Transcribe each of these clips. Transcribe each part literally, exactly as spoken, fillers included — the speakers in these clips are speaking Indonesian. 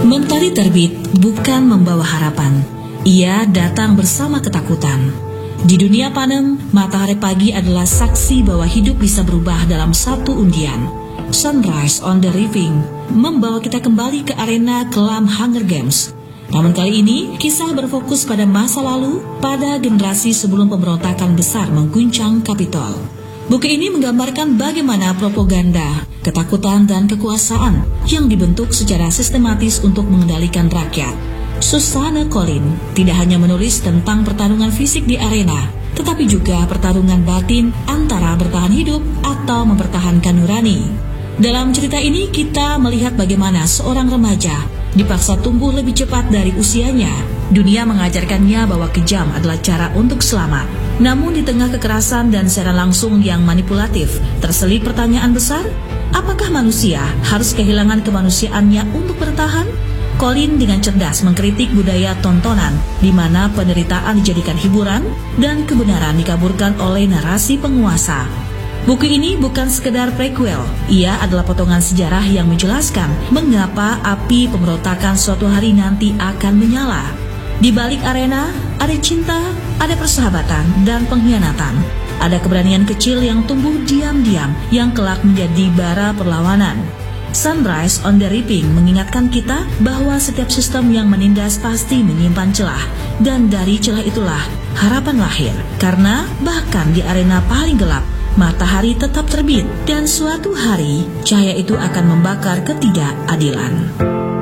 Mentari terbit bukan membawa harapan. Ia datang bersama ketakutan. Di dunia panem, matahari pagi adalah saksi bahwa hidup bisa berubah dalam satu undian. Sunrise on the Reaping membawa kita kembali ke arena kelam Hunger Games. Namun kali ini, kisah berfokus pada masa lalu, pada generasi sebelum pemberontakan besar mengguncang Kapitol. Buku ini menggambarkan bagaimana propaganda, ketakutan, dan kekuasaan yang dibentuk secara sistematis untuk mengendalikan rakyat. Susanna Collins tidak hanya menulis tentang pertarungan fisik di arena, tetapi juga pertarungan batin antara bertahan hidup atau mempertahankan nurani. Dalam cerita ini kita melihat bagaimana seorang remaja dipaksa tumbuh lebih cepat dari usianya. Dunia mengajarkannya bahwa kejam adalah cara untuk selamat. Namun di tengah kekerasan dan secara langsung yang manipulatif, terselip pertanyaan besar, apakah manusia harus kehilangan kemanusiaannya untuk bertahan? Collins dengan cerdas mengkritik budaya tontonan, di mana penderitaan dijadikan hiburan dan kebenaran dikaburkan oleh narasi penguasa. Buku ini bukan sekedar prequel, ia adalah potongan sejarah yang menjelaskan mengapa api pemberontakan suatu hari nanti akan menyala. Di balik arena, ada cinta, ada persahabatan, dan pengkhianatan. Ada keberanian kecil yang tumbuh diam-diam, yang kelak menjadi bara perlawanan. Sunrise on the Reaping mengingatkan kita bahwa setiap sistem yang menindas pasti menyimpan celah, dan dari celah itulah harapan lahir. Karena bahkan di arena paling gelap, matahari tetap terbit, dan suatu hari cahaya itu akan membakar ketidakadilan.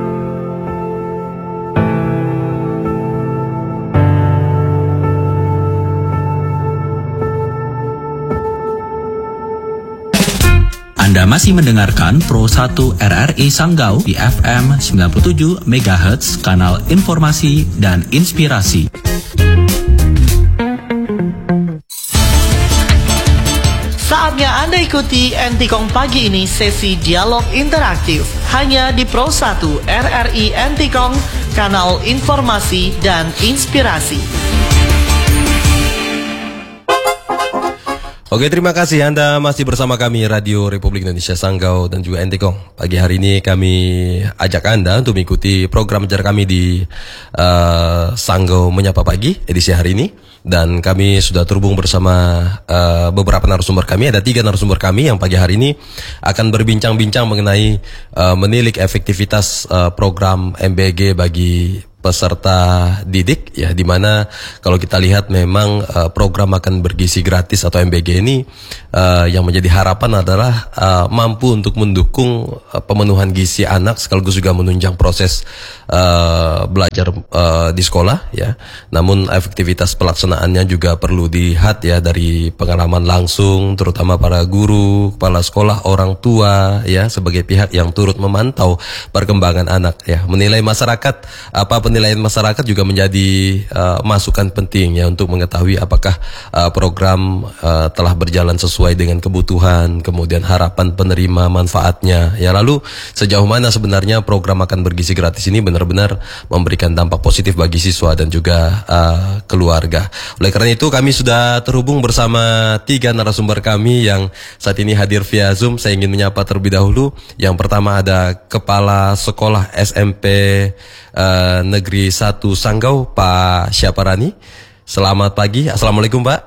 Anda masih mendengarkan Pro satu R R I Sanggau di F M sembilan puluh tujuh megahertz, kanal informasi dan inspirasi. Saatnya Anda ikuti Entikong pagi ini sesi dialog interaktif hanya di Pro satu R R I Entikong, kanal informasi dan inspirasi. Oke, terima kasih Anda masih bersama kami Radio Republik Indonesia Sanggau dan juga Entikong. Pagi hari ini kami ajak Anda untuk mengikuti program ajar kami di uh, Sanggau Menyapa Pagi edisi hari ini. Dan kami sudah terhubung bersama uh, beberapa narasumber kami. Ada tiga narasumber kami yang pagi hari ini akan berbincang-bincang mengenai uh, menilik efektivitas uh, program M B G bagi peserta didik, ya, di mana kalau kita lihat memang uh, program makan bergizi gratis atau M B G ini uh, yang menjadi harapan adalah uh, mampu untuk mendukung uh, pemenuhan gizi anak sekaligus juga menunjang proses uh, belajar uh, di sekolah, ya. Namun efektivitas pelaksanaannya juga perlu dilihat, ya, dari pengalaman langsung, terutama para guru, kepala sekolah, orang tua, ya, sebagai pihak yang turut memantau perkembangan anak, ya. Menilai masyarakat, apa penilaian masyarakat juga menjadi uh, masukan penting, ya, untuk mengetahui apakah uh, program uh, telah berjalan sesuai dengan kebutuhan, kemudian harapan penerima manfaatnya, ya. Lalu sejauh mana sebenarnya program makan bergizi gratis ini benar-benar memberikan dampak positif bagi siswa dan juga uh, keluarga. Oleh karena itu kami sudah terhubung bersama tiga narasumber kami yang saat ini hadir via Zoom. Saya ingin menyapa terlebih dahulu. Yang pertama ada Kepala Sekolah S M P uh, Negeri satu Sanggau, Pak Syaparani. Selamat pagi. Assalamualaikum, Pak.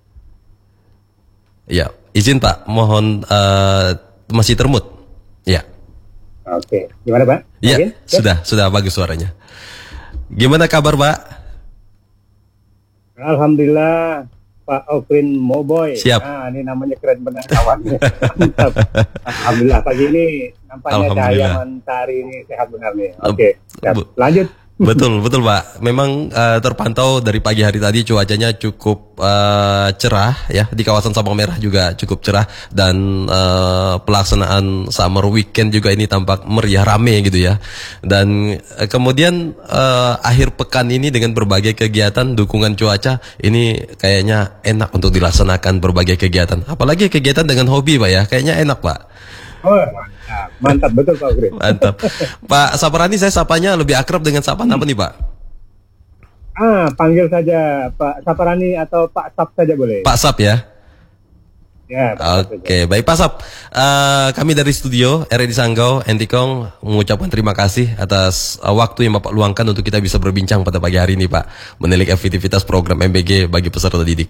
Ya, izin Pak, mohon uh, masih termut. Ya. Oke, gimana Pak? Ya, Mungkin? sudah, sudah bagus suaranya. Gimana kabar Pak? Alhamdulillah, Pak Okrin Moboy. Siap. Nah, ini namanya keren benar kawannya. Mantap. Alhamdulillah pagi ini nampaknya cahaya mentari ini sehat benar nih. Oke, siap. Lanjut. Betul, betul Pak. Memang uh, terpantau dari pagi hari tadi cuacanya cukup uh, cerah, ya. Di kawasan Sabang Merah juga cukup cerah. Dan uh, pelaksanaan summer weekend juga ini tampak meriah, rame gitu, ya. Dan uh, kemudian uh, akhir pekan ini dengan berbagai kegiatan dukungan cuaca, ini kayaknya enak untuk dilaksanakan berbagai kegiatan. Apalagi kegiatan dengan hobi Pak, ya. Kayaknya enak Pak. Oh, mantap, mantap betul Pak Okrin. Mantap. Pak Saparani, saya sapanya lebih akrab dengan sapaan apa nih Pak? Ah, panggil saja Pak Saparani atau Pak Sap saja boleh. Pak Sap, ya. Ya, Oke, okay, baik Pak Sap. Uh, kami dari studio R R I Sanggau, Entikong mengucapkan terima kasih atas uh, waktu yang Bapak luangkan untuk kita bisa berbincang pada pagi hari ini, Pak, menilik efektivitas program M B G bagi peserta didik.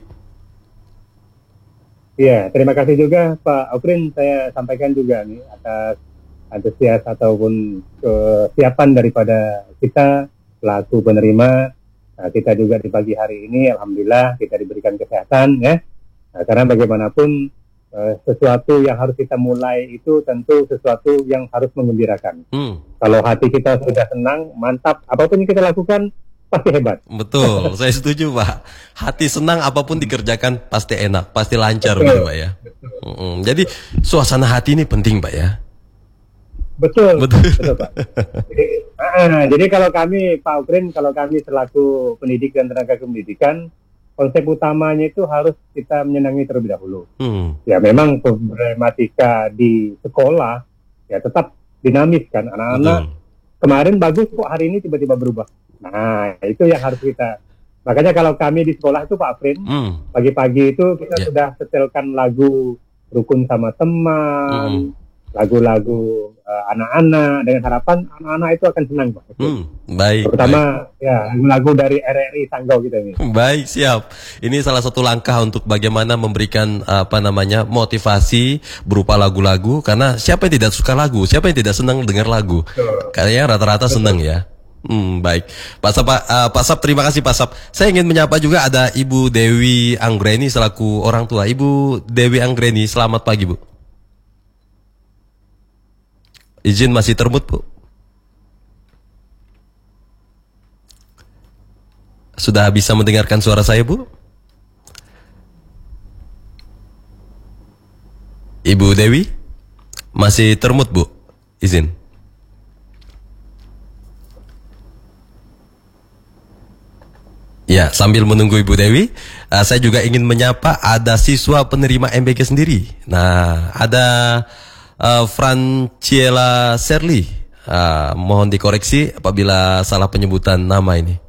Iya, terima kasih juga Pak Okrin. Saya sampaikan juga nih atas antusias ataupun kesiapan daripada kita pelaku penerima. Nah, kita juga di pagi hari ini, alhamdulillah kita diberikan kesehatan ya. Nah, karena bagaimanapun uh, sesuatu yang harus kita mulai itu tentu sesuatu yang harus menggembirakan. Hmm. Kalau hati kita sudah senang, mantap, apapun yang kita lakukan pasti hebat. Betul, saya setuju Pak. Hati senang apapun dikerjakan pasti enak, pasti lancar betul, Pak ya. Betul. Jadi suasana hati ini penting Pak ya. Betul, betul, betul Pak. Jadi, uh, jadi kalau kami Pak Okrin, kalau kami selaku pendidik dan tenaga kependidikan, konsep utamanya itu harus kita menyenangi terlebih dahulu. Hmm. Ya memang problematika di sekolah ya tetap dinamis kan, anak-anak kemarin bagus kok hari ini tiba-tiba berubah. Nah itu yang harus kita. Makanya kalau kami di sekolah itu Pak Afrin, hmm. pagi-pagi itu kita yeah. sudah setelkan lagu Rukun Sama Teman, hmm. lagu-lagu uh, anak-anak dengan harapan anak-anak itu akan senang Pak. Hmm, baik. Terutama baik. ya lagu-lagu dari R R I Sanggau kita ini. Baik, siap. Ini salah satu langkah untuk bagaimana memberikan apa namanya motivasi berupa lagu-lagu, karena siapa yang tidak suka lagu, siapa yang tidak senang dengar lagu. Betul. Kayaknya rata-rata senang ya. Hmm, baik. Pak Sap, uh, Pak Sap, terima kasih Pak Sap. Saya ingin menyapa juga ada Ibu Dewi Anggreni selaku orang tua. Ibu Dewi Anggreni, selamat pagi Bu. Izin masih termut Bu. Sudah bisa mendengarkan suara saya Bu? Ibu Dewi masih termut Bu. Izin. Ya, sambil menunggu Ibu Dewi, uh, saya juga ingin menyapa ada siswa penerima M B G sendiri. Nah, ada uh, Franciela Serli. Uh, mohon dikoreksi apabila salah penyebutan nama ini.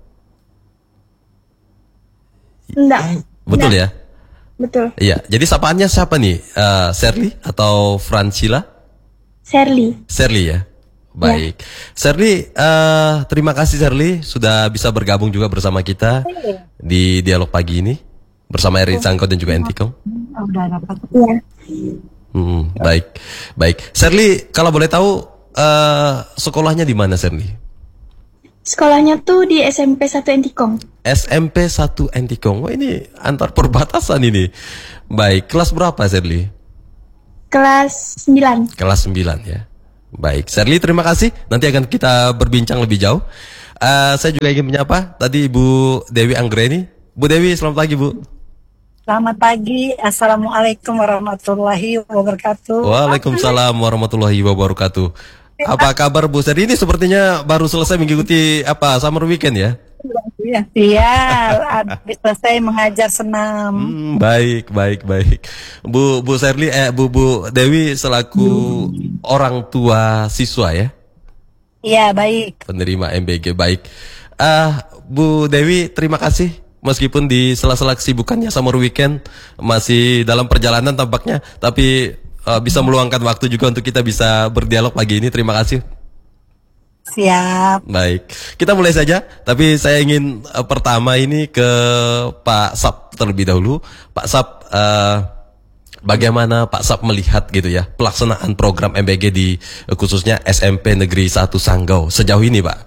Enggak. Betul enggak. ya? Betul. Iya, jadi sapaannya siapa nih? Uh, Serli atau Franciela? Serli. Serli ya? Baik, ya. Serli, uh, terima kasih Serli sudah bisa bergabung juga bersama kita di dialog pagi ini bersama R R I Sanggau dan juga Entikong. Ya. Hmm, baik, baik. Serli, kalau boleh tahu uh, sekolahnya di mana Serli? Sekolahnya tuh di S M P satu Entikong. S M P satu Entikong. Oh, ini antar perbatasan ini. Baik, kelas berapa Serli? Kelas sembilan. Kelas sembilan ya. Baik, Serli terima kasih. Nanti akan kita berbincang lebih jauh. Uh, saya juga ingin menyapa tadi Ibu Dewi Anggreni. Bu Dewi, selamat pagi Bu. Selamat pagi. Assalamualaikum warahmatullahi wabarakatuh. Waalaikumsalam warahmatullahi wabarakatuh. Apa kabar Bu Serli? Ini sepertinya baru selesai mengikuti apa summer weekend ya? Iya, iya, habis selesai mengajar senam. Hmm, baik, baik, baik. Bu Bu Serli, eh Bu Bu Dewi selaku hmm. orang tua siswa ya? Iya, baik. Penerima M B G, baik. Ah, uh, Bu Dewi, terima kasih. Meskipun di sela-sela kesibukannya summer weekend masih dalam perjalanan tampaknya, tapi uh, bisa meluangkan waktu juga untuk kita bisa berdialog pagi ini. Terima kasih. Siap. Baik, kita mulai saja. Tapi saya ingin uh, pertama ini ke Pak Sap terlebih dahulu. Pak Sap, uh, bagaimana Pak Sap melihat gitu ya pelaksanaan program M B G di uh, khususnya S M P Negeri satu Sanggau sejauh ini, Pak?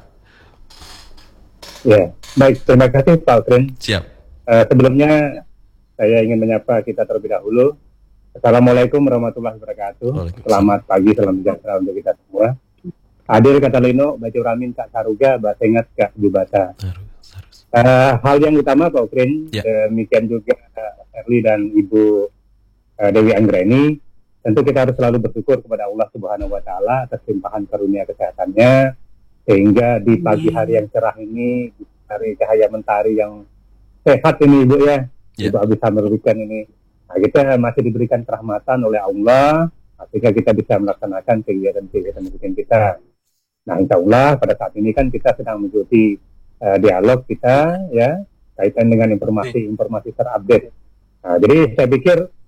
Ya, baik. Terima kasih Pak Okrin. Siap. Uh, sebelumnya saya ingin menyapa kita terlebih dahulu. Assalamualaikum warahmatullahi wabarakatuh. Selamat pagi, salam sejahtera untuk kita semua. Hadir kata Lino, Baju Ramin Kak Saruga, Bahasa Ingat Kak Jubata. Uh, hal yang utama Pak Okrin, yeah. demikian juga uh, Erli dan Ibu uh, Dewi Anggreni, tentu kita harus selalu bersyukur kepada Allah Subhanahu Wa Taala atas limpahan karunia kesehatannya, sehingga di pagi hari yang cerah ini, hari cahaya mentari yang sehat ini Ibu ya, yeah. Ibu habis summer weekend ini, nah, kita masih diberikan kerahmatan oleh Allah, sehingga kita bisa melaksanakan kegiatan-kegiatan weekend kita. Nah, insya Allah pada saat ini kan kita sedang mengikuti uh, dialog kita ya kaitan dengan informasi-informasi terupdate. Nah, jadi saya pikir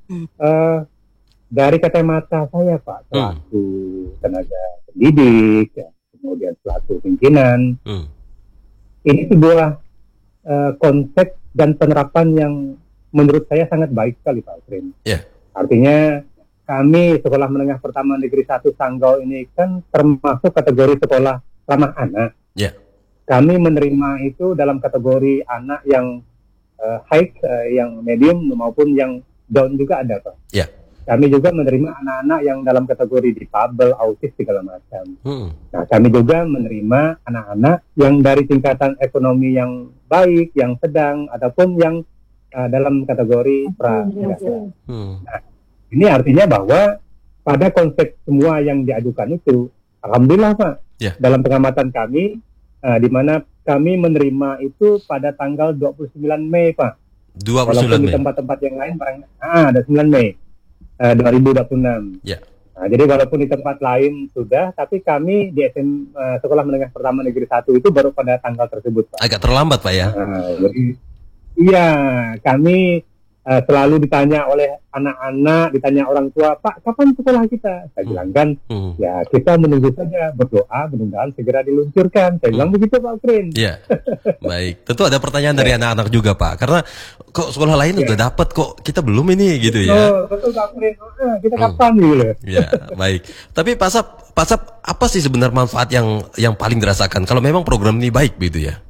Hmm. Uh, dari kacamata saya Pak, selaku hmm. tenaga pendidik, ya, kemudian selaku pimpinan, hmm. ini sebuah uh, konsep dan penerapan yang menurut saya sangat baik sekali Pak Ukrin. Yeah. Artinya kami Sekolah Menengah Pertama Negeri satu Sanggau ini kan termasuk kategori sekolah ramah anak. Yeah. Kami menerima itu dalam kategori anak yang uh, high, uh, yang medium maupun yang down juga ada Pak. Yeah. Kami juga menerima anak-anak yang dalam kategori difabel, autis segala macam. Hmm. Nah, kami juga menerima anak-anak yang dari tingkatan ekonomi yang baik, yang sedang, ataupun yang uh, dalam kategori prasejahtera. Hmm. Nah, ini artinya bahwa pada konsep semua yang diajukan itu, alhamdulillah Pak, yeah. dalam pengamatan kami, uh, di mana kami menerima itu pada tanggal dua puluh sembilan Mei Pak. dua puluh sembilan Walaupun Mei. di tempat-tempat yang lain barang, ah, ada sembilan Mei uh, dua ribu dua puluh enam. Yeah. Nah, jadi walaupun di tempat lain sudah, tapi kami di S M uh, Sekolah Menengah Pertama Negeri satu itu baru pada tanggal tersebut Pak. Agak terlambat Pak ya? Nah, jadi, iya, kami Uh, selalu ditanya oleh anak-anak, ditanya orang tua, Pak, kapan sekolah kita? Saya bilang kan, hmm. ya kita menunggu saja, berdoa, mudah-mudahan segera diluncurkan. Saya hmm. bilang begitu Pak Ukrin. Iya, baik. Tentu ada pertanyaan dari anak-anak juga Pak, karena kok sekolah lain ya. udah dapat, kok kita belum ini gitu ya? Oh, betul Pak Ukrin, oh, kita hmm. kapan gitu? Iya, baik. Tapi Pak Sap, Pak Sap, apa sih sebenarnya manfaat yang yang paling dirasakan kalau memang program ini baik gitu ya?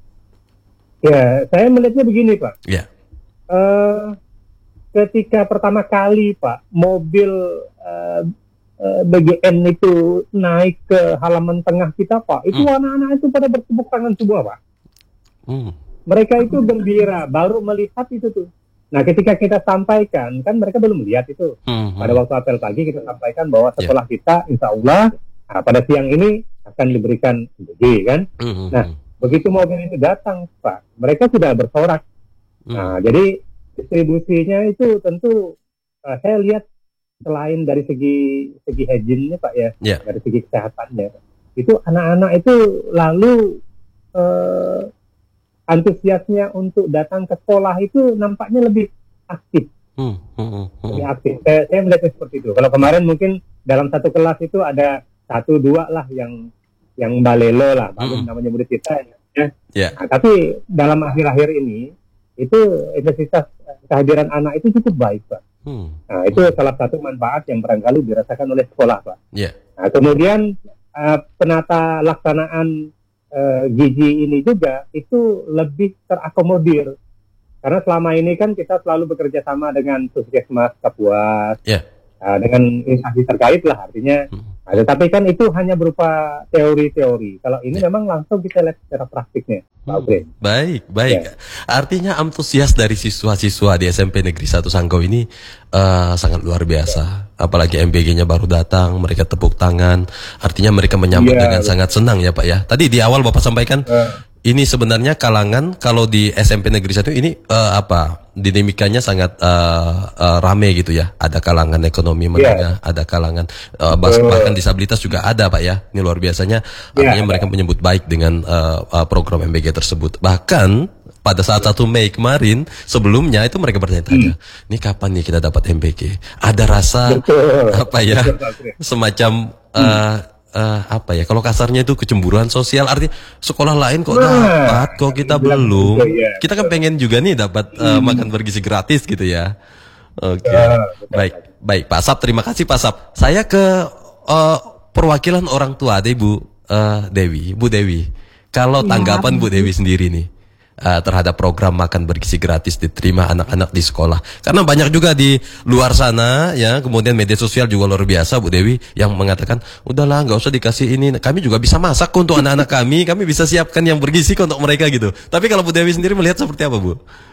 Ya, saya melihatnya begini Pak. Iya. Uh, ketika pertama kali Pak mobil uh, uh, B G N itu naik ke halaman tengah kita Pak, itu hmm. anak-anak itu pada bertepuk tangan semua Pak. Hmm. Mereka itu gembira baru melihat itu tuh. Nah ketika kita sampaikan, kan mereka belum melihat itu. Hmm. Pada waktu apel pagi kita sampaikan bahwa sekolah yeah. kita insya Allah nah, pada siang ini akan diberikan B G kan. Hmm. Nah begitu mobil itu datang Pak, mereka sudah bersorak. Nah, hmm. jadi distribusinya itu tentu uh, saya lihat selain dari segi segi hygiene-nya Pak ya, yeah. dari segi kesehatannya, itu anak-anak itu lalu uh, antusiasnya untuk datang ke sekolah itu nampaknya lebih aktif, hmm. Hmm. Hmm. lebih aktif. Saya, saya melihatnya seperti itu. Kalau kemarin mungkin dalam satu kelas itu ada satu dua lah yang yang balelo lah, hmm. namanya murid kita ya. Yeah. Nah, tapi dalam akhir-akhir ini itu intensitas kehadiran anak itu cukup baik Pak. Hmm. Nah itu hmm. salah satu manfaat yang barangkali dirasakan oleh sekolah Pak. Yeah. Nah kemudian uh, penata laksanaan uh, gizi ini juga itu lebih terakomodir karena selama ini kan kita selalu bekerja sama dengan Puskesmas Kapuas, yeah. uh, dengan instansi terkait lah artinya. Hmm. Nah, tetapi kan itu hanya berupa teori-teori. Kalau ini yeah. memang langsung kita lihat secara praktiknya. Hmm. Baik, baik. Yeah. Artinya antusias dari siswa-siswa di S M P Negeri satu Sanggau ini uh, sangat luar biasa. Yeah. Apalagi M B G-nya baru datang, mereka tepuk tangan. Artinya mereka menyambut yeah. dengan sangat senang ya Pak ya. Tadi di awal Bapak sampaikan uh. ini sebenarnya kalangan kalau di S M P Negeri satu ini uh, apa? Dinamikanya sangat uh, uh, rame gitu ya. Ada kalangan ekonomi menengah, yeah. ada kalangan uh, bahkan disabilitas juga ada Pak ya. Ini luar biasanya. Artinya yeah. mereka menyebut baik dengan uh, uh, program M B G tersebut. Bahkan pada saat satu Mei kemarin sebelumnya itu mereka bertanya-tanya, hmm. ini kapan nih kita dapat M B G? Ada rasa Betul. apa ya? semacam uh, Uh, apa ya kalau kasarnya itu kecemburuan sosial, artinya sekolah lain kok dapat kok kita belum, kita kan pengen juga nih dapat uh, makan bergizi gratis gitu ya. Oke, okay. baik baik Pak Sap, terima kasih Pak Sap. Saya ke uh, perwakilan orang tua ada Ibu uh, Dewi, Bu Dewi. Kalau tanggapan Bu Dewi sendiri nih uh, terhadap program makan bergizi gratis diterima anak-anak di sekolah, karena banyak juga di luar sana ya, kemudian media sosial juga luar biasa Bu Dewi yang mengatakan udahlah nggak usah dikasih ini, kami juga bisa masak untuk anak-anak kami, kami bisa siapkan yang bergizi untuk mereka gitu. Tapi kalau Bu Dewi sendiri melihat seperti apa Bu?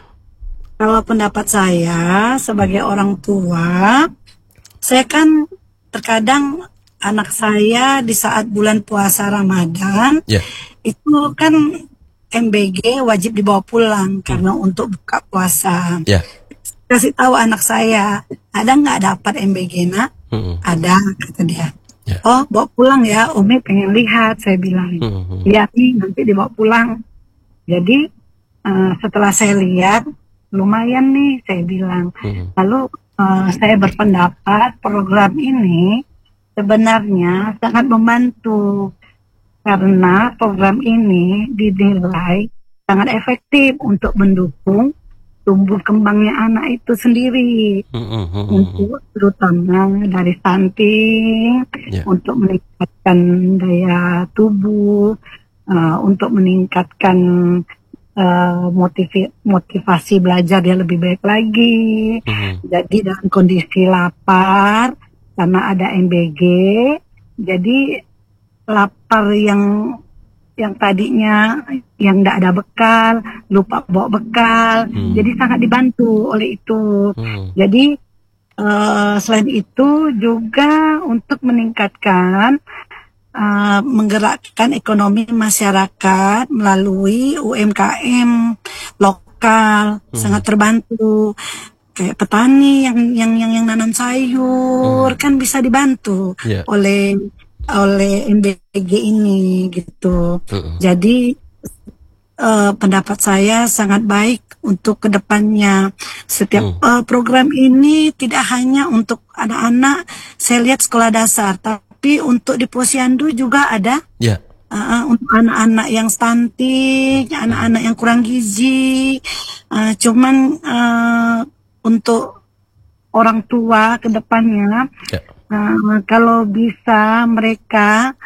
Kalau pendapat saya sebagai orang tua, saya kan terkadang anak saya di saat bulan puasa Ramadan yeah. itu kan M B G wajib dibawa pulang hmm. karena untuk buka puasa. Yeah. Kasih tahu anak saya, ada nggak dapat M B G nak? Hmm. Ada, kata dia. Yeah. Oh, bawa pulang ya, Umi pengen lihat, saya bilang. Hmm. Lihat nih, nanti dibawa pulang. Jadi uh, setelah saya lihat, lumayan nih, saya bilang. Hmm. Lalu uh, saya berpendapat program ini sebenarnya sangat membantu karena program ini dinilai sangat efektif untuk mendukung tumbuh kembangnya anak itu sendiri, mm-hmm. untuk terutama dari stunting, yeah. untuk meningkatkan daya tubuh, uh, untuk meningkatkan uh, motivi- motivasi belajar dia lebih baik lagi. Mm-hmm. Jadi dalam kondisi lapar karena ada M B G, jadi lapar yang yang tadinya yang tidak ada bekal, lupa bawa bekal, hmm. jadi sangat dibantu oleh itu. Hmm. Jadi uh, selain itu juga untuk meningkatkan, uh, menggerakkan ekonomi masyarakat melalui U M K M lokal, hmm. sangat terbantu. Kayak petani yang yang yang, yang nanam sayur, hmm. kan bisa dibantu yeah. oleh oleh M B G ini gitu. Uh-uh. Jadi uh, pendapat saya sangat baik untuk kedepannya. Setiap uh. Uh, program ini tidak hanya untuk anak-anak, saya lihat sekolah dasar, tapi untuk di posyandu juga ada. Yeah. Uh, untuk anak-anak yang stunting, uh. anak-anak yang kurang gizi. Uh, cuman uh, untuk orang tua kedepannya. Yeah. Uh, kalau bisa mereka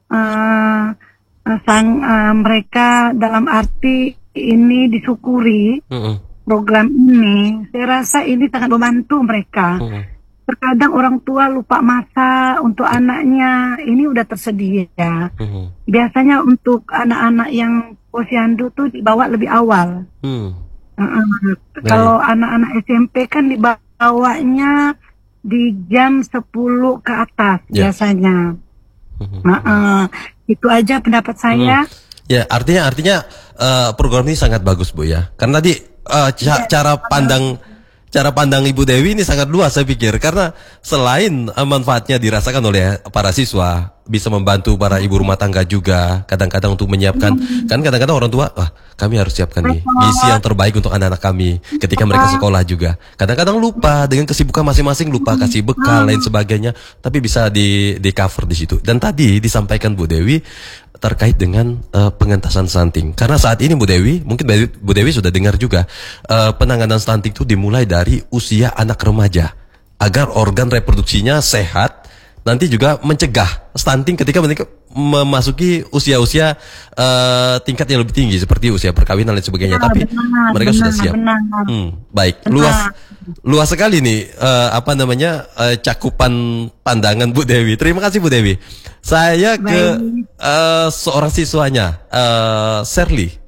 uh, sang uh, mereka dalam arti ini disyukuri uh-uh. program ini, saya rasa ini sangat membantu mereka. Uh-uh. Terkadang orang tua lupa masak untuk anaknya, ini udah tersedia. Uh-uh. Biasanya untuk anak-anak yang posyandu tuh dibawa lebih awal. Uh. Uh-uh. Kalau anak-anak S M P kan dibawanya di jam sepuluh ke atas yeah. biasanya. Nah, uh, itu aja pendapat saya. Hmm. Ya, artinya artinya uh, program ini sangat bagus, Bu ya. Karena tadi uh, ca- yeah. cara pandang cara pandang Ibu Dewi ini sangat luas saya pikir, karena selain uh, manfaatnya dirasakan oleh para siswa, bisa membantu para ibu rumah tangga juga kadang-kadang untuk menyiapkan, kan kadang-kadang orang tua, ah kami harus siapkan nih gizi yang terbaik untuk anak-anak kami ketika mereka sekolah juga. Kadang-kadang lupa dengan kesibukan masing-masing, lupa kasih bekal lain sebagainya, tapi bisa di di cover di situ. Dan tadi disampaikan Bu Dewi terkait dengan uh, pengentasan stunting. Karena saat ini Bu Dewi, mungkin Bu Dewi sudah dengar juga, uh, penanganan stunting itu dimulai dari usia anak remaja agar organ reproduksinya sehat. Nanti juga mencegah stunting ketika memasuki usia-usia uh, tingkat yang lebih tinggi seperti usia perkawinan dan sebagainya. Benar, Tapi benar, mereka benar, sudah siap. Benar. Hmm, baik, benar. luas luas sekali nih uh, apa namanya uh, cakupan pandangan Bu Dewi. Terima kasih Bu Dewi. Saya ke uh, seorang siswanya, uh, Sherly.